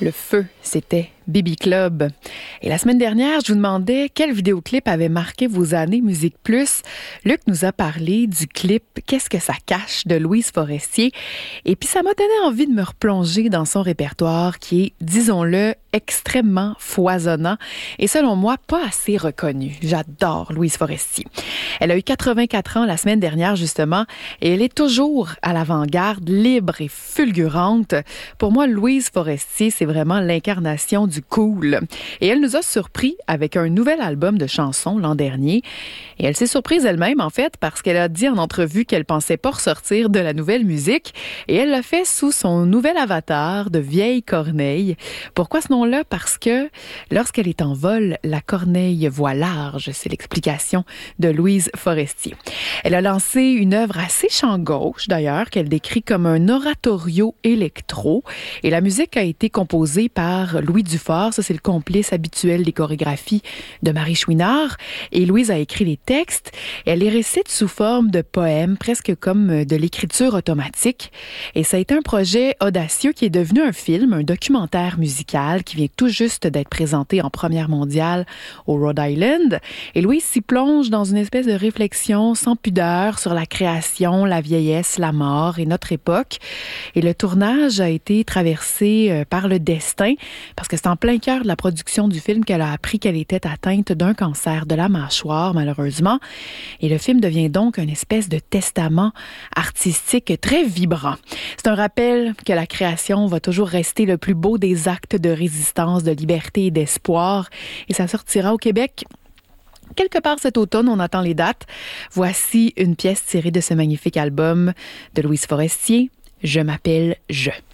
Le feu, c'était Baby Club. Et la semaine dernière, je vous demandais quel vidéoclip avait marqué vos années Musique Plus. Luc nous a parlé du clip Qu'est-ce que ça cache de Louise Forestier. Et puis ça m'a donné envie de me replonger dans son répertoire qui est, disons-le, extrêmement foisonnant et selon moi, pas assez reconnu. J'adore Louise Forestier. Elle a eu 84 ans la semaine dernière, justement, et elle est toujours à l'avant-garde, libre et fulgurante. Pour moi, Louise Forestier, c'est vraiment l'incarnation du cool. Et elle nous a surpris avec un nouvel album de chansons l'an dernier. Et elle s'est surprise elle-même, en fait, parce qu'elle a dit en entrevue qu'elle pensait pas ressortir de la nouvelle musique. Et elle l'a fait sous son nouvel avatar de vieille corneille. Pourquoi ce nom-là? Parce que lorsqu'elle est en vol, la corneille voit large. C'est l'explication de Louise Forestier. Elle a lancé une œuvre assez champ gauche, d'ailleurs, qu'elle décrit comme un oratorio électro. Et la musique a été composée par Louis Dufort. Ça, c'est le complice habituel des chorégraphies de Marie Chouinard. Et Louise a écrit les textes. Elle les récite sous forme de poèmes, presque comme de l'écriture automatique. Et ça a été un projet audacieux qui est devenu un film, un documentaire musical qui vient tout juste d'être présenté en première mondiale au Rhode Island. Et Louise s'y plonge dans une espèce de réflexion sans pudeur sur la création, la vieillesse, la mort et notre époque. Et le tournage a été traversé par le destin parce que c'est en plein cœur de la production du film qu'elle a appris qu'elle était atteinte d'un cancer de la mâchoire, malheureusement. Et le film devient donc une espèce de testament artistique très vibrant. C'est un rappel que la création va toujours rester le plus beau des actes de résistance, de liberté et d'espoir. Et ça sortira au Québec quelque part cet automne, on attend les dates. Voici une pièce tirée de ce magnifique album de Louise Forestier. Je m'appelle Je.